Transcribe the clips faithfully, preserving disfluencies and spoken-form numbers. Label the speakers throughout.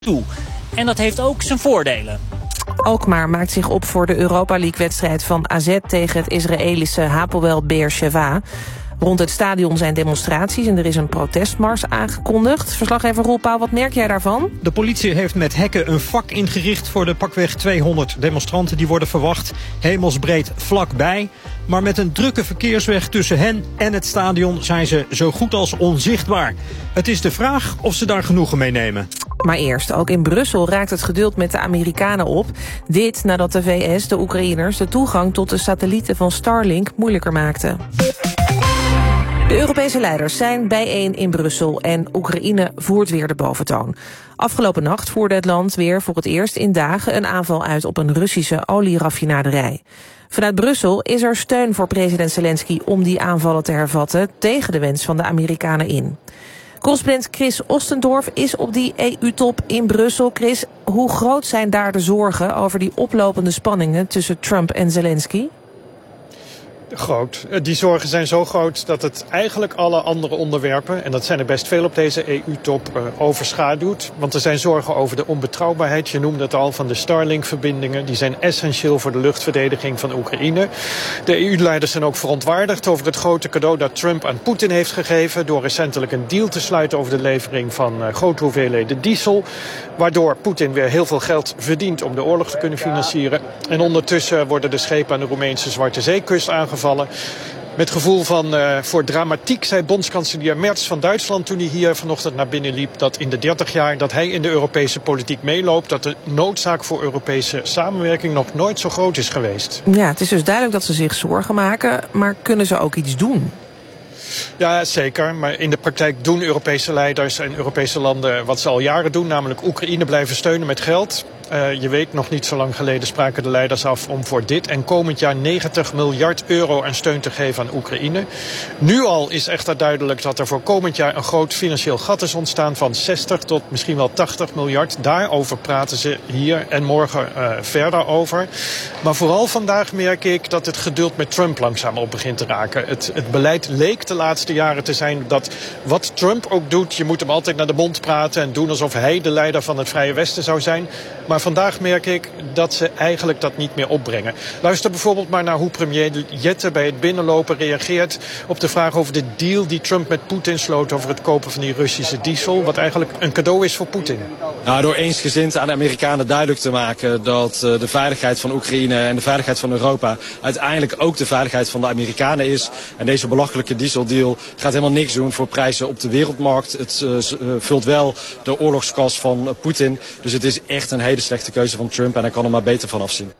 Speaker 1: toe. En dat heeft ook zijn voordelen.
Speaker 2: Alkmaar maakt zich op voor de Europa League-wedstrijd van A Z tegen het Israëlische Hapoel Beersheva. Rond het stadion zijn demonstraties en er is een protestmars aangekondigd. Verslaggever Roel Pauw, wat merk jij daarvan?
Speaker 3: De politie heeft met hekken een vak ingericht voor de pakweg tweehonderd demonstranten die worden verwacht. Hemelsbreed vlakbij. Maar met een drukke verkeersweg tussen hen en het stadion zijn ze zo goed als onzichtbaar. Het is de vraag of ze daar genoegen mee nemen.
Speaker 2: Maar eerst, ook in Brussel raakt het geduld met de Amerikanen op. Dit nadat de V S de Oekraïners de toegang tot de satellieten van Starlink moeilijker maakte. De Europese leiders zijn bijeen in Brussel en Oekraïne voert weer de boventoon. Afgelopen nacht voerde het land weer voor het eerst in dagen een aanval uit op een Russische olieraffinaderij. Vanuit Brussel is er steun voor president Zelensky om die aanvallen te hervatten tegen de wens van de Amerikanen in. Correspondent Chris Ostendorf is op die E U-top in Brussel. Chris, hoe groot zijn daar de zorgen over die oplopende spanningen tussen Trump en Zelensky?
Speaker 4: Groot. Die zorgen zijn zo groot dat het eigenlijk alle andere onderwerpen, en dat zijn er best veel op deze E U-top, uh, overschaduwt. Want er zijn zorgen over de onbetrouwbaarheid. Je noemde het al, van de Starlink-verbindingen. Die zijn essentieel voor de luchtverdediging van Oekraïne. De E U-leiders zijn ook verontwaardigd over het grote cadeau dat Trump aan Poetin heeft gegeven door recentelijk een deal te sluiten over de levering van uh, grote hoeveelheden diesel. Waardoor Poetin weer heel veel geld verdient om de oorlog te kunnen financieren. En ondertussen worden de schepen aan de Roemeense Zwarte Zeekust aangevallen. Met gevoel van uh, voor dramatiek zei bondskanselier Merz van Duitsland toen hij hier vanochtend naar binnen liep, dat in de dertig jaar dat hij in de Europese politiek meeloopt, dat de noodzaak voor Europese samenwerking nog nooit zo groot is geweest.
Speaker 2: Ja, het is dus duidelijk dat ze zich zorgen maken, maar kunnen ze ook iets doen?
Speaker 4: Ja, zeker. Maar in de praktijk doen Europese leiders en Europese landen wat ze al jaren doen, namelijk Oekraïne blijven steunen met geld. Uh, je weet, nog niet zo lang geleden spraken de leiders af om voor dit en komend jaar negentig miljard euro aan steun te geven aan Oekraïne. Nu al is echter duidelijk dat er voor komend jaar een groot financieel gat is ontstaan van zestig tot misschien wel tachtig miljard. Daarover praten ze hier en morgen uh, verder over. Maar vooral vandaag merk ik dat het geduld met Trump langzaam op begint te raken. Het, het beleid leek de laatste jaren te zijn dat wat Trump ook doet, je moet hem altijd naar de mond praten en doen alsof hij de leider van het Vrije Westen zou zijn. Maar vandaag merk ik dat ze eigenlijk dat niet meer opbrengen. Luister bijvoorbeeld maar naar hoe premier Jette bij het binnenlopen reageert op de vraag over de deal die Trump met Poetin sloot over het kopen van die Russische diesel, wat eigenlijk een cadeau is voor Poetin.
Speaker 5: Nou, door eensgezind aan de Amerikanen duidelijk te maken dat uh, de veiligheid van Oekraïne en de veiligheid van Europa uiteindelijk ook de veiligheid van de Amerikanen is. En deze belachelijke dieseldeal gaat helemaal niks doen voor prijzen op de wereldmarkt. Het uh, vult wel de oorlogskas van uh, Poetin. Dus het is echt een hele slechte keuze van Trump en hij kan er maar beter van afzien.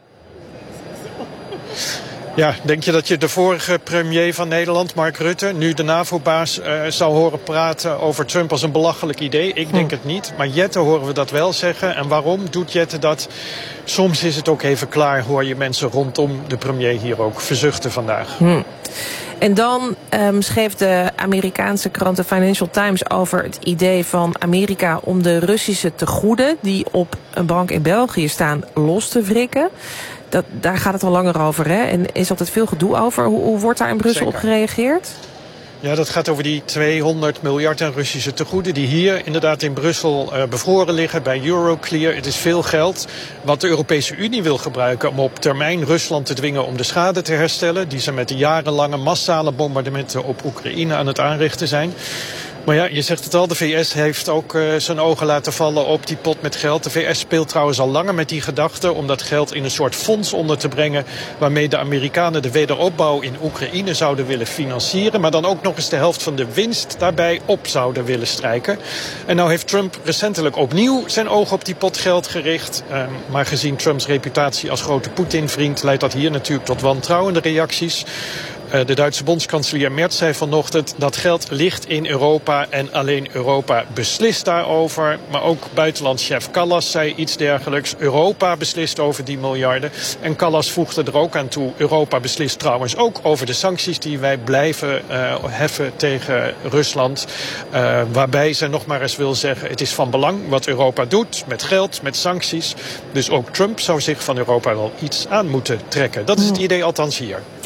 Speaker 4: Ja, denk je dat je de vorige premier van Nederland, Mark Rutte, nu de NAVO-baas, uh, zou horen praten over Trump als een belachelijk idee? Ik denk het niet, maar Jette horen we dat wel zeggen. En waarom doet Jette dat? Soms is het ook even klaar, hoor je mensen rondom de premier hier ook verzuchten vandaag.
Speaker 2: Hm. En dan um, schreef de Amerikaanse krant The Financial Times over het idee van Amerika om de Russische tegoeden die op een bank in België staan los te wrikken. Dat, daar gaat het al langer over, hè? En is altijd veel gedoe over. Hoe, hoe wordt daar in Brussel
Speaker 4: Zeker.
Speaker 2: op gereageerd?
Speaker 4: Ja, dat gaat over die tweehonderd miljard aan Russische tegoeden die hier inderdaad in Brussel uh, bevroren liggen bij Euroclear. Het is veel geld wat de Europese Unie wil gebruiken om op termijn Rusland te dwingen om de schade te herstellen die ze met de jarenlange massale bombardementen op Oekraïne aan het aanrichten zijn. Maar ja, je zegt het al, de V S heeft ook uh, zijn ogen laten vallen op die pot met geld. De V S speelt trouwens al langer met die gedachte om dat geld in een soort fonds onder te brengen waarmee de Amerikanen de wederopbouw in Oekraïne zouden willen financieren, maar dan ook nog eens de helft van de winst daarbij op zouden willen strijken. En nou heeft Trump recentelijk opnieuw zijn oog op die pot geld gericht. Uh, maar gezien Trumps reputatie als grote Poetin-vriend leidt dat hier natuurlijk tot wantrouwende reacties. De Duitse bondskanselier Merz zei vanochtend dat geld ligt in Europa en alleen Europa beslist daarover. Maar ook buitenlandschef Kallas zei iets dergelijks. Europa beslist over die miljarden. En Kallas voegde er ook aan toe. Europa beslist trouwens ook over de sancties die wij blijven uh, heffen tegen Rusland. Uh, waarbij ze nog maar eens wil zeggen, het is van belang wat Europa doet met geld, met sancties. Dus ook Trump zou zich van Europa wel iets aan moeten trekken. Dat is het idee althans hier.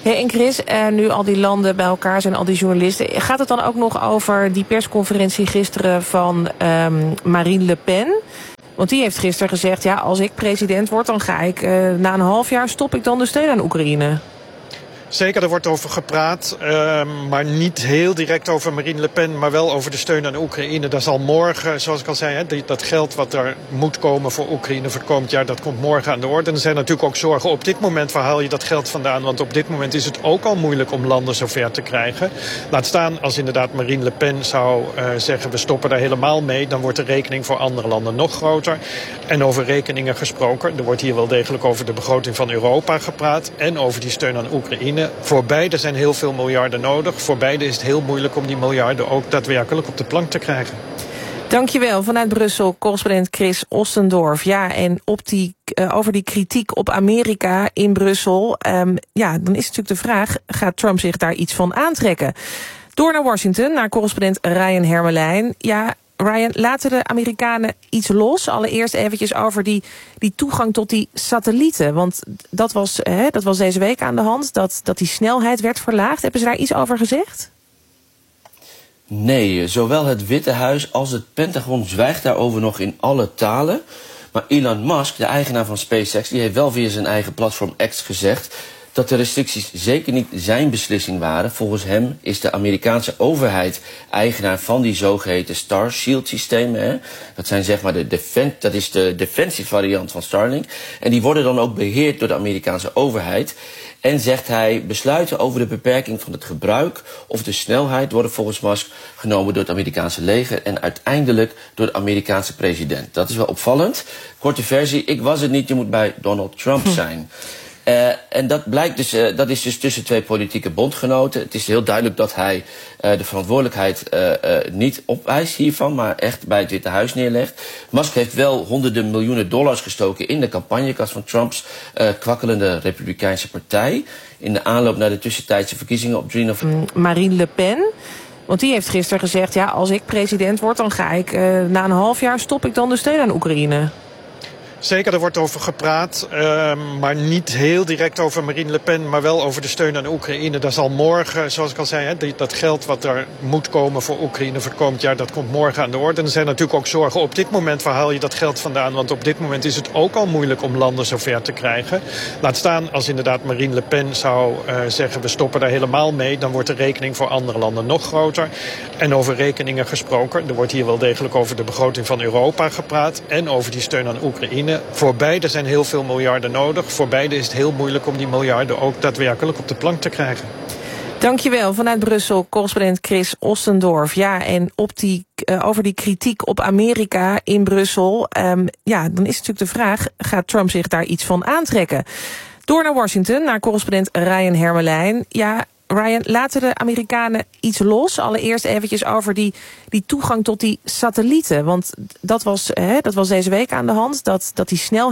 Speaker 2: Hey, en Chris, uh, nu al die landen bij elkaar zijn, al die journalisten, gaat het dan ook nog over die persconferentie gisteren van um, Marine Le Pen? Want die heeft gisteren gezegd, ja, als ik president word, dan ga ik, uh, na een half jaar stop ik dan de steun aan Oekraïne.
Speaker 4: Zeker, er wordt over gepraat, uh, maar niet heel direct over Marine Le Pen, maar wel over de steun aan Oekraïne. Dat zal morgen, zoals ik al zei, hè, die, dat geld wat er moet komen voor Oekraïne voor het komend jaar, dat komt morgen aan de orde. En er zijn natuurlijk ook zorgen. Op dit moment, waar haal je dat geld vandaan? Want op dit moment is het ook al moeilijk om landen zover te krijgen. Laat staan als inderdaad Marine Le Pen zou uh, zeggen, we stoppen daar helemaal mee, dan wordt de rekening voor andere landen nog groter. En over rekeningen gesproken, er wordt hier wel degelijk over de begroting van Europa gepraat en over die steun aan Oekraïne. Voor beide zijn heel veel miljarden nodig. Voor beide is het heel moeilijk om die miljarden ook daadwerkelijk op de plank te krijgen.
Speaker 2: Dankjewel. Vanuit Brussel, correspondent Chris Ostendorf. Ja, en op die, uh, over die kritiek op Amerika in Brussel. Um, ja, dan is natuurlijk de vraag, gaat Trump zich daar iets van aantrekken? Door naar Washington, naar correspondent Ryan Hermelijn. Ja, Ryan, laten de Amerikanen iets los? Allereerst eventjes over die, die toegang tot die satellieten. Want dat was, hè, dat was deze week aan de hand, dat, dat die snelheid werd verlaagd. Hebben ze daar iets over gezegd?
Speaker 6: Nee, zowel het Witte Huis als het Pentagon zwijgt daarover nog in alle talen. Maar Elon Musk, de eigenaar van SpaceX, die heeft wel via zijn eigen platform X gezegd dat de restricties zeker niet zijn beslissing waren. Volgens hem is de Amerikaanse overheid eigenaar van die zogeheten Star Shield systemen. Hè. Dat zijn zeg maar de defen- dat is de defensievariant van Starlink. En die worden dan ook beheerd door de Amerikaanse overheid. En zegt hij, besluiten over de beperking van het gebruik of de snelheid worden volgens Musk genomen door het Amerikaanse leger en uiteindelijk door de Amerikaanse president. Dat is wel opvallend. Korte versie, ik was het niet, je moet bij Donald Trump zijn. Uh, en dat blijkt dus, uh, dat is dus tussen twee politieke bondgenoten. Het is heel duidelijk dat hij uh, de verantwoordelijkheid uh, uh, niet opwijst hiervan, maar echt bij het Witte Huis neerlegt. Musk heeft wel honderden miljoenen dollars gestoken in de campagnekas van Trumps uh, kwakkelende Republikeinse partij in de aanloop naar de tussentijdse verkiezingen op drie november.
Speaker 2: Marine Le Pen, want die heeft gisteren gezegd, ja, als ik president word, dan ga ik, uh, na een half jaar stop ik dan de steun aan Oekraïne.
Speaker 4: Zeker, er wordt over gepraat, uh, maar niet heel direct over Marine Le Pen, maar wel over de steun aan Oekraïne. Dat zal morgen, zoals ik al zei, hè, die, dat geld wat er moet komen voor Oekraïne voor het komend jaar, dat komt morgen aan de orde. En er zijn natuurlijk ook zorgen. Op dit moment, waar haal je dat geld vandaan? Want op dit moment is het ook al moeilijk om landen zover te krijgen. Laat staan als inderdaad Marine Le Pen zou uh, zeggen, we stoppen daar helemaal mee, dan wordt de rekening voor andere landen nog groter. En over rekeningen gesproken, er wordt hier wel degelijk over de begroting van Europa gepraat en over die steun aan Oekraïne. Voor beide zijn heel veel miljarden nodig. Voor beide is het heel moeilijk om die miljarden ook daadwerkelijk op de plank te krijgen.
Speaker 2: Dankjewel. Vanuit Brussel, correspondent Chris Ostendorf. Ja, en op die, uh, over die kritiek op Amerika in Brussel. Um, ja, dan is natuurlijk de vraag, gaat Trump zich daar iets van aantrekken? Door naar Washington, naar correspondent Ryan Hermelijn. Ja, Ryan, laten de Amerikanen iets los? Allereerst eventjes over die, die toegang tot die satellieten. Want dat was, hè, dat was deze week aan de hand, dat, dat die snelheid